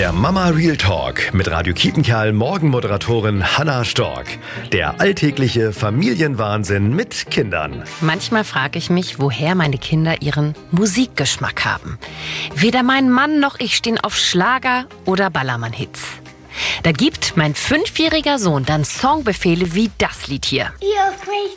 Der Mama Real Talk mit Radio Kietenkerl Morgenmoderatorin Hannah Stork. Der alltägliche Familienwahnsinn mit Kindern. Manchmal frage ich mich, woher meine Kinder ihren Musikgeschmack haben. Weder mein Mann noch ich stehen auf Schlager oder Ballermann-Hits. Da gibt mein 5-jähriger Sohn dann Songbefehle wie das Lied hier.